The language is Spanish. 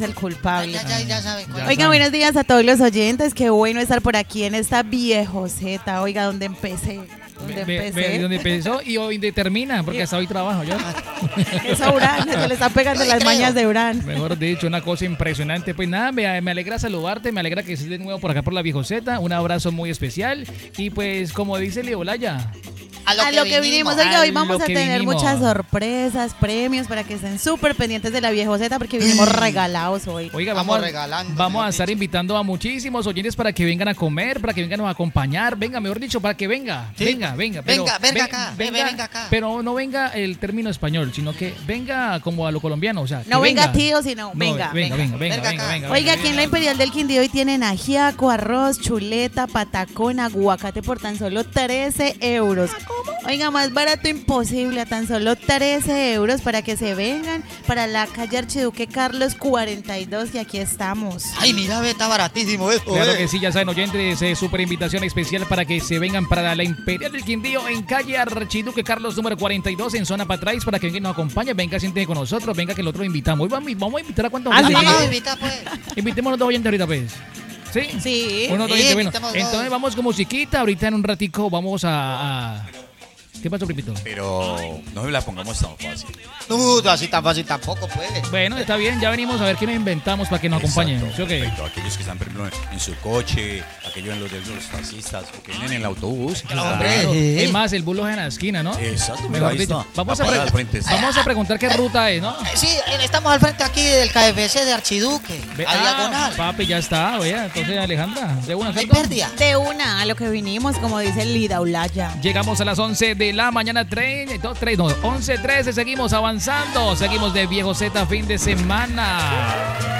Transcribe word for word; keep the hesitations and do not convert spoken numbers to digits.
el culpable. Ya, ya, ya saben. Oiga, saben. Buenos días a todos los oyentes. Qué bueno estar por aquí en esta viejoseta. Oiga, donde empecé. Donde Ve, empecé. ve, donde empezó y hoy termina, porque hasta hoy trabajo yo. Esa Urán, se le están pegando las mañas de Urán. Mejor dicho, una cosa impresionante. Pues nada, me, me alegra saludarte, me alegra que estés de nuevo por acá por la viejoseta. Un abrazo muy especial. Y pues, como dice Leo Olaya, A lo, a que, lo que vinimos. vinimos. Oiga, hoy vamos a tener vinimos. muchas sorpresas, premios para que estén súper pendientes de la viejoseta porque vinimos regalados hoy. Oiga, vamos, vamos, regalando, vamos a estar dicho. invitando a muchísimos oyentes para que vengan a comer, para que vengan a acompañar. Venga, mejor dicho, para que venga. ¿Sí? Venga, venga. Pero, venga, venga acá. Venga, venga acá. Pero no venga el término español, sino que venga como a lo colombiano. O sea, no venga, venga tío, sino no, venga, venga. Venga, venga, venga. venga, venga Oiga, venga, aquí en la Imperial del Quindío hoy tienen ajiaco, arroz, chuleta, patacón, aguacate por tan solo trece euros. ¿Cómo? Oiga, más barato imposible, a tan solo trece euros para que se vengan para la calle Archiduque Carlos cuarenta y dos y aquí estamos. Ay, mira, ve, está baratísimo eso. Claro eh. que sí, ya saben, oyentes, eh, súper invitación especial para que se vengan para la Imperial del Quindío en calle Archiduque Carlos número cuarenta y dos en zona Patrais para que vengan y nos acompañen, venga, siéntense con nosotros, venga que el otro invitamos. Hoy vamos, vamos a invitar a cuántos oyentes. ¿Ah, sí? Vamos a invitar, pues. Invitemos a los dos oyentes ahorita, pues. ¿Sí? Sí. Uno, dos, sí oyentes, bueno. Entonces vamos con musiquita, ahorita en un ratico vamos a... a... ¿Qué pasó, Pripito? Pero no me la pongamos tan fácil. No, así tan fácil tampoco puede. Bueno, está bien, ya venimos a ver qué nos inventamos para que nos acompañen. Exacto, ¿Sí, okay? Perfecto. Aquellos que están, por ejemplo, en su coche, aquellos en los de los taxistas, que vienen en el autobús. Claro. Hombre, es más, el bus lo deja en la esquina, ¿no? Exacto, mejor dicho. Vamos a, pre vamos a preguntar qué ruta es, ¿no? Sí, estamos al frente aquí del K F C de Archiduque. Ve, a ah, diagonal. Papi, ya está, vea. Entonces, Alejandra, de una. ¿Hay pérdida? De una, a lo que vinimos, como dice Lida Ulaya. Llegamos a las once de la mañana, tres, tres, no, once trece, seguimos avanzando, seguimos de Viejo Z fin de semana.